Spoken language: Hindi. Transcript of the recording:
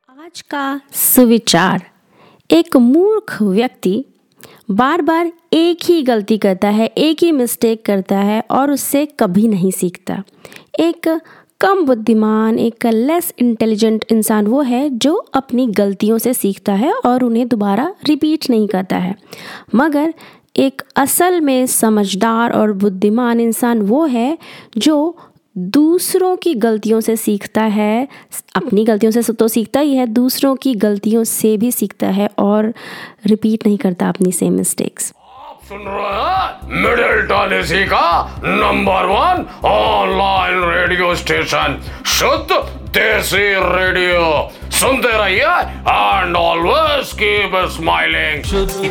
आज का सुविचार। एक मूर्ख व्यक्ति बार बार एक ही गलती करता है, एक ही मिस्टेक करता है और उससे कभी नहीं सीखता। एक कम बुद्धिमान, एक लेस इंटेलिजेंट इंसान वो है जो अपनी गलतियों से सीखता है और उन्हें दोबारा रिपीट नहीं करता है। मगर एक असल में समझदार और बुद्धिमान इंसान वो है जो दूसरों की गलतियों से सीखता है। अपनी गलतियों से तो सीखता ही है, दूसरों की गलतियों से भी सीखता है और रिपीट नहीं करता अपनी सेम मिस्टेक्स। सुन रहे हैं मिडिल टेनेसी का नंबर 1 ऑनलाइन रेडियो स्टेशन शुद्ध देसी रेडियो। सुनते रहिए एंड ऑलवेज कीप स्माइलिंग।